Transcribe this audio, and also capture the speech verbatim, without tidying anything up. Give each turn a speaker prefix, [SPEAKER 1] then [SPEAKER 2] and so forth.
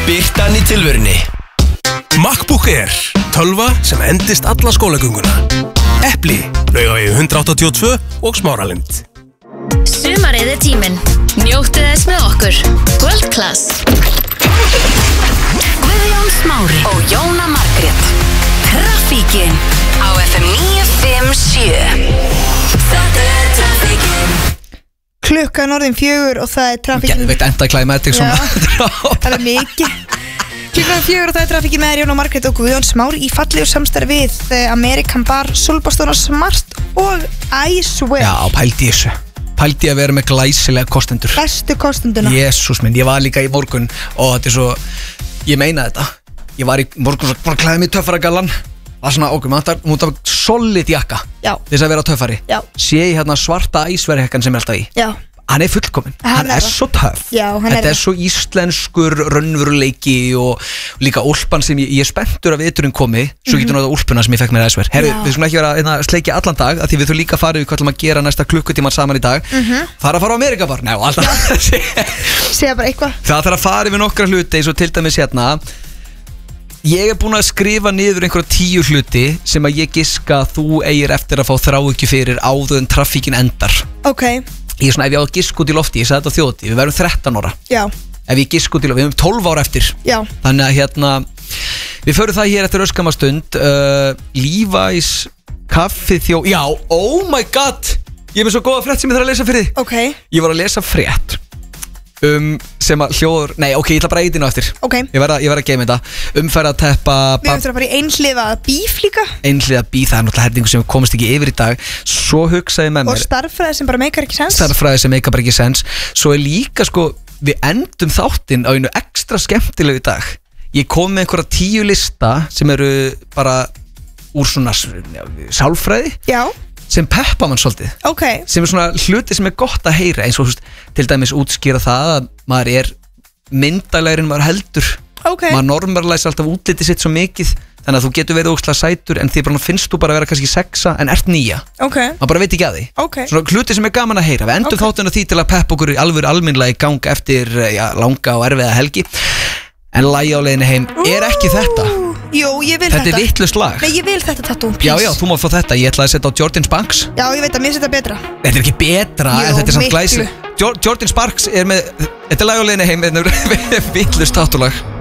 [SPEAKER 1] Birtan í tilverunni. MacBook Air, tölva sem endist alla skólagönguna. Epli, Laugavegi hundrað áttatíu og tvö og Smáralind.
[SPEAKER 2] Sumarið er tíminn. Njóttu þess með okkur. World Class. Guðjón Smári og Jóna Margrét. Traffíkin á F M níu fimm sjö. Þetta er Traffíkin.
[SPEAKER 3] Klukkan orðin fjögur og það er Traffíkin.
[SPEAKER 4] Geðveikt enda klæmatik svona.
[SPEAKER 3] Það er mikið. Klukkan fjögur og það er Traffíkin með Jóna Margrét og Guðjón Smári í fallegu samstarfi við American Bar, Sólbastona Smart og Icewear.
[SPEAKER 4] Já, pældi þessu. Pældi að vera með glæsilega kostendur.
[SPEAKER 3] Bestu kostenduna.
[SPEAKER 4] Jésús minn, ég var líka í morgun og þetta er svo, ég meina þetta. Ég var í morgun svo bara klæði mig töffara gallan. Það er svona okkur, maður mútt af solid jakka.
[SPEAKER 3] Já.
[SPEAKER 4] Þess að vera töffari.
[SPEAKER 3] Já.
[SPEAKER 4] Sé ég hérna svarta Icewear-hekkan sem er alltaf í.
[SPEAKER 3] Já.
[SPEAKER 4] Hann er fullkominn,
[SPEAKER 3] Hann
[SPEAKER 4] hann
[SPEAKER 3] er
[SPEAKER 4] er
[SPEAKER 3] það.
[SPEAKER 4] svo töff.
[SPEAKER 3] Já, hann er
[SPEAKER 4] Þetta er
[SPEAKER 3] það.
[SPEAKER 4] svo íslenskur raunveruleiki og líka úlpan sem ég, ég er spenntur að viturinn komi. Svo getur náttúrulega úlpuna sem ég fekk mér Icewear. Herru,
[SPEAKER 3] Já.
[SPEAKER 4] við skulum ekki vera að sleikja allan dag af því við þurfum líka að fara við hvað ætlum að gera næsta klukkutíman saman í dag.
[SPEAKER 3] Mhm.
[SPEAKER 4] Það er að fara á Amerikabar. Nei, og alltaf
[SPEAKER 3] Segja bara eitthvað.
[SPEAKER 4] Það þarf að fara yfir nokkra hluti eins og til dæmis hérna. Ég er búin að skrifa niður einhverja tíu hluti sem að ég giska að þú eigir eftir að fá þráhyggju fyrir áður en traffíkin endar.
[SPEAKER 3] Ok,
[SPEAKER 4] Ég er svona, ef ég á að giska út í lofti, ég sagði þetta á þjóti, við verðum þrettán ára.
[SPEAKER 3] já,
[SPEAKER 4] Ef ég giska út í lofti, við erum tólf ára eftir.
[SPEAKER 3] já.
[SPEAKER 4] Þannig að hérna, við förum það hér eftir öskama stund. uh, Levi's kaffið þjó, já, oh my god, ég er með svo góða frétt sem ég þarf að lesa fyrir þig.
[SPEAKER 3] Ok,
[SPEAKER 4] Ég var að lesa frétt um, sem að hljóður, nei ok, ég ætla bara að eitinu eftir.
[SPEAKER 3] ok.
[SPEAKER 4] Ég verð að, ég verð að geima þetta. Umferð að teppa
[SPEAKER 3] Við höfum að fara í einhliða bíf líka.
[SPEAKER 4] einhliða bí, það er náttúrulega herningu sem komast ekki yfir í dag. Svo hugsaði ég með
[SPEAKER 3] Og
[SPEAKER 4] mér
[SPEAKER 3] starffræði sem bara meikar ekki sens.
[SPEAKER 4] starffræði sem meikar bara ekki sens. Svo er líka sko, við endum þáttinn á einu ekstra skemmtilegu í dag. Ég kom með einhverja tíu lista sem eru bara úr svona sálfræði
[SPEAKER 3] Já,
[SPEAKER 4] sem peppa mann svolítið,
[SPEAKER 3] ok.
[SPEAKER 4] sem er svona hluti sem er gott að heyra, eins og þú veist, til dæmis útskýra það að maður er myndalegri en maður heldur.
[SPEAKER 3] Ok.
[SPEAKER 4] Maður normallæs alltaf útlitið sitt svo mikið, þannig að þú getur verið ógeðslega sætur en því bara finnst þú bara að vera kannski sexa en ert nýja.
[SPEAKER 3] Ok,
[SPEAKER 4] Maður bara veit ekki að því.
[SPEAKER 3] ok.
[SPEAKER 4] Svona hluti sem er gaman að heyra. Við endum
[SPEAKER 3] Ok.
[SPEAKER 4] þáttuna því til að peppa okkur í alvöru almennlega í gang eftir já, langa og erfiða helgi. En lagi á leiðinni heim er ekki þetta.
[SPEAKER 3] Jú, ég vil
[SPEAKER 4] Þetta
[SPEAKER 3] þetta.
[SPEAKER 4] er vitlaust lag.
[SPEAKER 3] Nei, ég vil þetta tattoo, please.
[SPEAKER 4] Já, já, þú má fá þetta. Ég ætlaði að setja á Jordan Sparks.
[SPEAKER 3] Já, ég veit að mér setja betra.
[SPEAKER 4] Þetta er ekki betra,
[SPEAKER 3] Jú,
[SPEAKER 4] en þetta er samt
[SPEAKER 3] miklu.
[SPEAKER 4] glæsi. Jordan Sparks er með, þetta er lag á leiðinni heim, þetta er vitlaust tattulag.